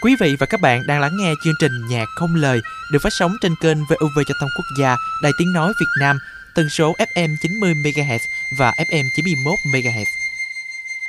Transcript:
Quý vị và các bạn đang lắng nghe chương trình Nhạc không lời được phát sóng trên kênh VOV Giao thông Quốc gia, Đài Tiếng nói Việt Nam, tần số FM 90 MHz và FM 91 MHz.